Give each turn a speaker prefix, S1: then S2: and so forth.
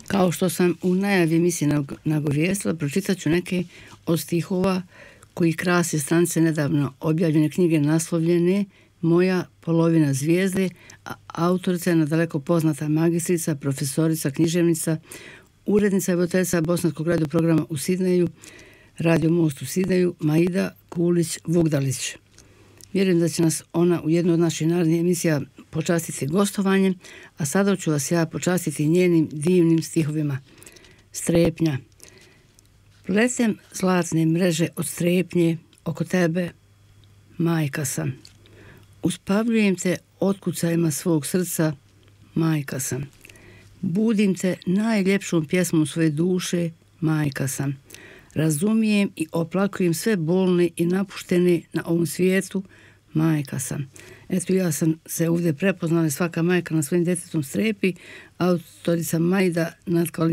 S1: Kao što sam u najavi emisije nagovijestila, pročitat ću neke od stihova koji krase stranice nedavno objavljene knjige naslovljene Moja polovina zvijezde, a autorica je nadaleko poznata magistrica, profesorica, književnica, urednica i voditeljica bosanskog radio programa u Sidneju, Radio Most u Sidneju, Maida Kulić-Vugdalić. Vjerujem da će nas ona u jednoj od naših narednih emisija počastiti gostovanjem, a sada ću vas ja počastiti njenim divnim stihovima. Strepnja. Pletem zlatne mreže od strepnje, oko tebe majka sam. Uspavljujem te otkucajima svog srca, majka sam. Budim te najljepšom pjesmom svoje duše, majka sam. Razumijem i oplakujem sve bolne i napuštene na ovom svijetu, majka sam. Eto, ja sam se ovdje prepoznala, svaka majka na svojim djetetom strepi, autorica Maida Natkalić